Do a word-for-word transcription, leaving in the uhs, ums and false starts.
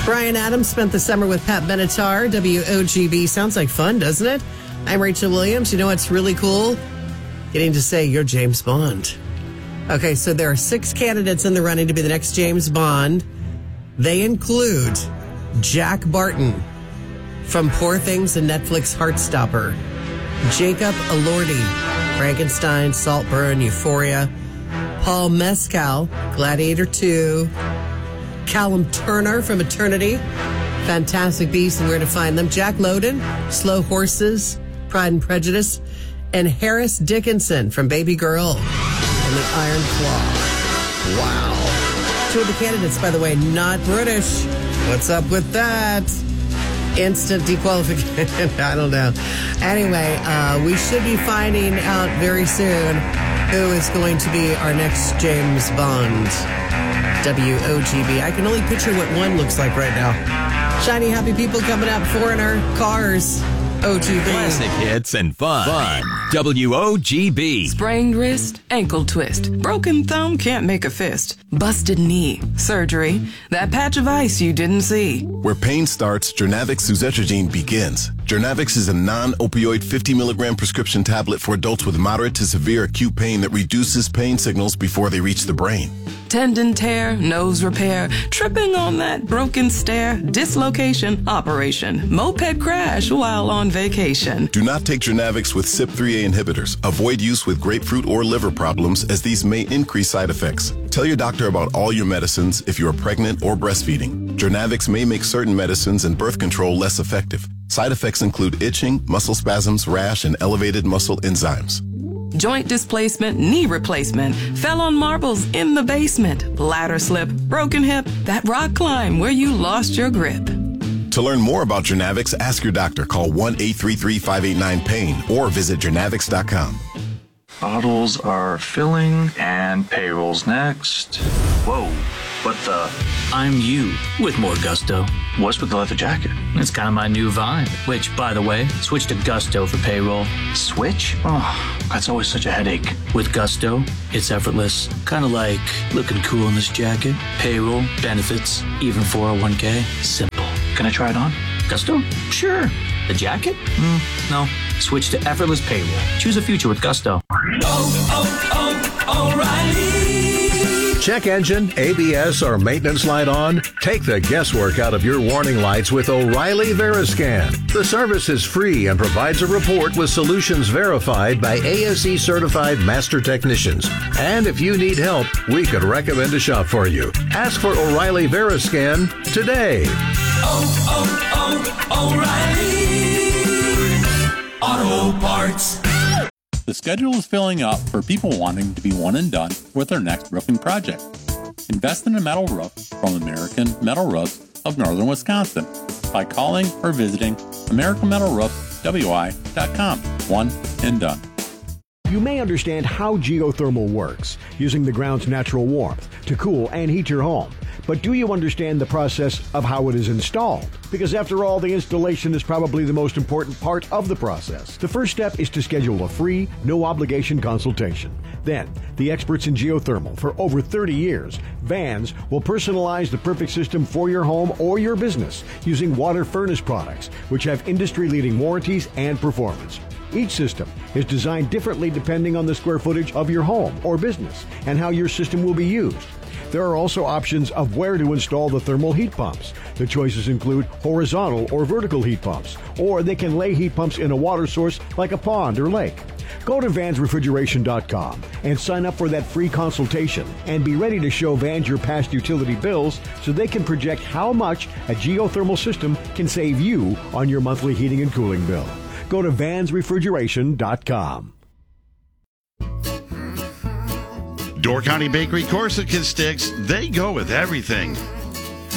Brian Adams spent the summer with Pat Benatar. W O G B. Sounds like fun, doesn't it? I'm Rachel Williams. You know what's really cool? Getting to say you're James Bond. Okay, so there are six candidates in the running to be the next James Bond. They include Jack Barton from Poor Things and Netflix Heartstopper, Jacob Elordi, Frankenstein, Saltburn, Euphoria, Paul Mescal, Gladiator two, Callum Turner from Eternity, Fantastic Beasts and Where to Find Them, Jack Lowden, Slow Horses, Pride and Prejudice, and Harris Dickinson from Baby Girl and The Iron Claw. Wow. Two of the candidates, by the way, not British. What's up with that? Instant disqualification. I don't know. Anyway, uh, we should be finding out very soon who is going to be our next James Bond. W O G B. I can only picture what one looks like right now. Shiny, happy people coming up, foreigner, cars. O G B. Classic hits and fun. Fun. W O G B. Sprained wrist, ankle twist. Broken thumb, can't make a fist. Busted knee, surgery. That patch of ice you didn't see. Where pain starts, Jernavix suzetrigine begins. Jernavix is a non-opioid fifty milligram prescription tablet for adults with moderate to severe acute pain that reduces pain signals before they reach the brain. Tendon tear, nose repair, tripping on that broken stair, dislocation, operation, moped crash while on vacation. Do not take Jernavix with C Y P three A inhibitors. Avoid use with grapefruit or liver problems, as these may increase side effects. Tell your doctor about all your medicines if you are pregnant or breastfeeding. Jernavix may make certain medicines and birth control less effective. Side effects include itching, muscle spasms, rash, and elevated muscle enzymes. Joint displacement, knee replacement, fell on marbles in the basement, ladder slip, broken hip, that rock climb where you lost your grip. To learn more about Jernavix, ask your doctor. Call one eight three three, five eight nine, pain or visit jernavix dot com. Bottles are filling and payroll's next. Whoa, what the? I'm you with more gusto. What's with the leather jacket? It's kind of my new vibe. Which, by the way, switch to Gusto for payroll. Switch? Oh, that's always such a headache. With Gusto, it's effortless. Kind of like looking cool in this jacket. Payroll, benefits, even four oh one k. Simple. Can I try it on? Gusto? Sure. The jacket? Mm, no. Switch to effortless payroll. Choose a future with Gusto. Oh, oh, oh, O'Reilly. Check engine, A B S, or maintenance light on? Take the guesswork out of your warning lights with O'Reilly Veriscan. The service is free and provides a report with solutions verified by A S E certified master technicians. And if you need help, we could recommend a shop for you. Ask for O'Reilly Veriscan today. Oh, oh, oh, O'Reilly Auto Parts. The schedule is filling up for people wanting to be one and done with their next roofing project. Invest in a metal roof from American Metal Roofs of Northern Wisconsin by calling or visiting american metal roof w i dot com. One and done. You may understand how geothermal works, using the ground's natural warmth to cool and heat your home. But do you understand the process of how it is installed? Because after all, the installation is probably the most important part of the process. The first step is to schedule a free, no-obligation consultation. Then, the experts in geothermal for over thirty years, Vans, will personalize the perfect system for your home or your business using water furnace products, which have industry-leading warranties and performance. Each system is designed differently depending on the square footage of your home or business and how your system will be used. There are also options of where to install the thermal heat pumps. The choices include horizontal or vertical heat pumps, or they can lay heat pumps in a water source like a pond or lake. Go to vans refrigeration dot com and sign up for that free consultation and be ready to show Vans your past utility bills so they can project how much a geothermal system can save you on your monthly heating and cooling bill. Go to vans refrigeration dot com. Door County Bakery Corsican sticks, they go with everything.